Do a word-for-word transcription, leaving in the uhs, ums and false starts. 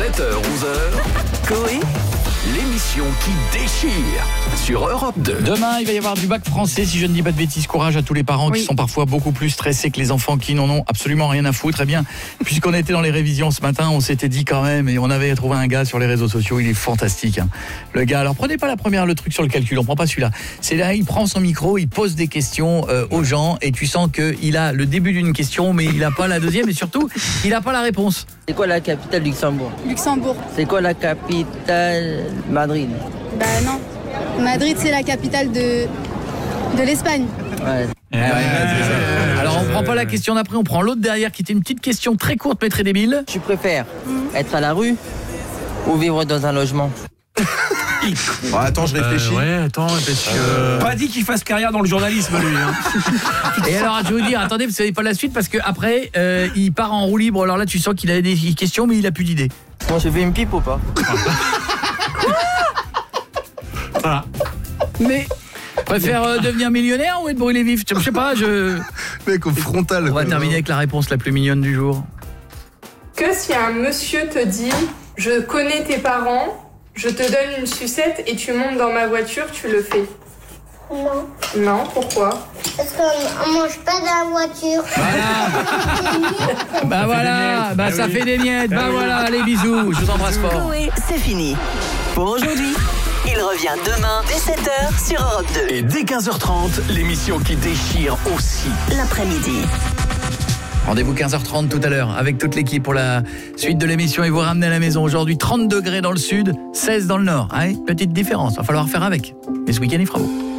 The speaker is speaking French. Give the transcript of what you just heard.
sept heures onze heures, Coé, l'émission qui déchire sur Europe deux. Demain, il va y avoir du bac français, si je ne dis pas de bêtises. Courage à tous les parents oui. qui sont parfois beaucoup plus stressés que les enfants qui n'en ont absolument rien à foutre. Très bien, puisqu'on était dans les révisions ce matin, on s'était dit quand même, et on avait trouvé un gars sur les réseaux sociaux, il est fantastique. Hein. Le gars, alors prenez pas la première, le truc sur le calcul, on prend pas celui-là. C'est là, il prend son micro, il pose des questions euh, aux gens, et tu sens qu'il a le début d'une question, mais il n'a pas la deuxième, et surtout, il n'a pas la réponse. C'est quoi la capitale du Luxembourg? Luxembourg. C'est quoi la capitale Madrid? Bah non. Madrid, c'est la capitale de, de l'Espagne. Ouais. Ouais, ouais, ouais, alors on prend pas la question d'après, on prend l'autre derrière qui était une petite question très courte mais très débile. Tu préfères mmh. être à la rue ou vivre dans un logement? Oh, attends, je réfléchis. Euh, ouais, attends, parce que... Euh... Pas dit qu'il fasse carrière dans le journalisme, lui. Hein. Et alors, je vais vous dire, attendez, vous savez pas la suite, parce qu'après, euh, il part en roue libre. Alors là, tu sens qu'il a des questions, mais il a plus d'idées. Moi, je fais une pipe ou pas? Voilà. Mais... préfère euh, devenir millionnaire ou être brûlé vif? Je sais pas, je... Mec, au frontal. On va terminer avec la réponse la plus mignonne du jour. Que si un monsieur te dit « Je connais tes parents, je te donne une sucette et tu montes dans ma voiture, tu le fais ?» Non. Non, pourquoi? Parce qu'on mange pas dans la voiture. Voilà. Bah voilà, bah ça fait des miettes. Bah voilà, allez bisous, je vous embrasse fort. Oui, c'est fini. Pour aujourd'hui, il revient demain dès sept heures sur Europe deux. Et dès quinze heures trente, l'émission qui déchire aussi. L'après-midi. Rendez-vous quinze heures trente tout à l'heure avec toute l'équipe pour la suite de l'émission et vous ramener à la maison. Aujourd'hui, trente degrés dans le sud, seize dans le nord. Ah, petite différence, va falloir faire avec. Mais ce week-end, il fera beau.